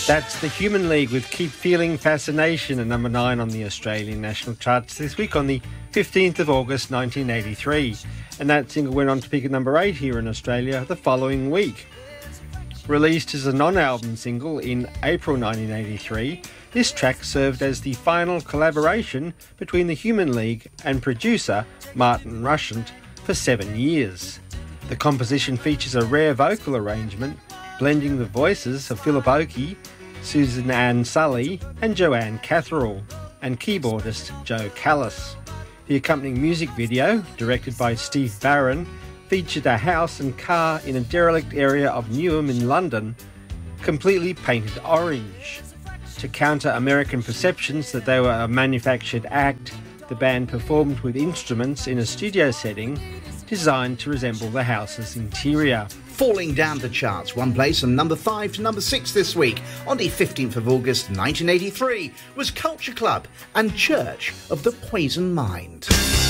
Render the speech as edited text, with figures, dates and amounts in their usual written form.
That's the Human League with Keep Feeling Fascination at number 9 on the Australian national charts this week on the 15th of August 1983. And that single went on to peak at number 8 here in Australia the following week. Released as a non-album single in April 1983, this track served as the final collaboration between the Human League and producer Martin Rushent for 7 years. The composition features a rare vocal arrangement blending the voices of Philip Oakey, Susan Ann Sully and Joanne Catherall, and keyboardist Joe Callis. The accompanying music video, directed by Steve Barron, featured a house and car in a derelict area of Newham in London, completely painted orange. To counter American perceptions that they were a manufactured act, the band performed with instruments in a studio setting designed to resemble the house's interior. Falling down the charts, one place from number 5 to number 6 this week, on the 15th of August 1983, was Culture Club and Church of the Poison Mind.